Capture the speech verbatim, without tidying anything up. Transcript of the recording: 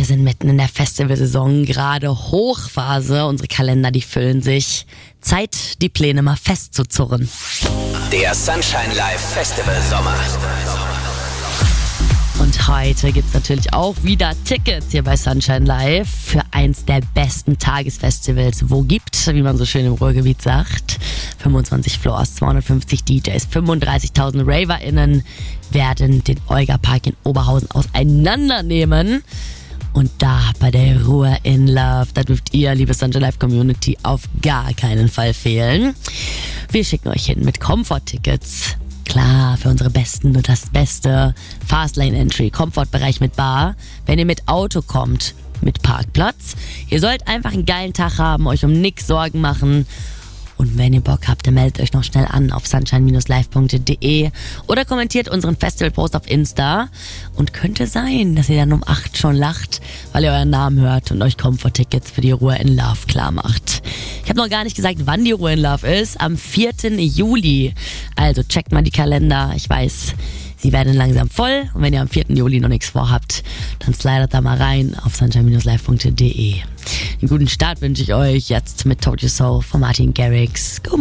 Wir sind mitten in der Festivalsaison, gerade Hochphase. Unsere Kalender, die füllen sich. Zeit, die Pläne mal festzuzurren. Der Sunshine Live Festival Sommer. Und heute gibt's natürlich auch wieder Tickets hier bei Sunshine Live für eins der besten Tagesfestivals, wo gibt, wie man so schön im Ruhrgebiet sagt. fünfundzwanzig Floors, zweihundertfünfzig D Js, fünfunddreißigtausend RaverInnen werden den Olga-Park in Oberhausen auseinandernehmen. Und da bei der Ruhr in Love, da dürft ihr, liebe Sunshine Live Community, auf gar keinen Fall fehlen. Wir schicken euch hin mit Komfort-Tickets. Klar, für unsere Besten und das Beste. Fastlane Entry, Komfortbereich mit Bar. Wenn ihr mit Auto kommt, mit Parkplatz. Ihr sollt einfach einen geilen Tag haben, euch um nix Sorgen machen. Und wenn ihr Bock habt, dann meldet euch noch schnell an auf sunshine live punkt de oder kommentiert unseren Festivalpost auf Insta. Und könnte sein, dass ihr dann um acht schon lacht, weil ihr euren Namen hört und euch Komfort-Tickets für die Ruhr in Love klar macht. Ich habe noch gar nicht gesagt, wann die Ruhr in Love ist. Am vierten Juli. Also checkt mal die Kalender. Ich weiß, sie werden langsam voll. Und wenn ihr am vierten Juli noch nichts vorhabt, dann slidet da mal rein auf sunshine live punkt de. Einen guten Start wünsche ich euch jetzt mit Told You So von Martin Garrix. Go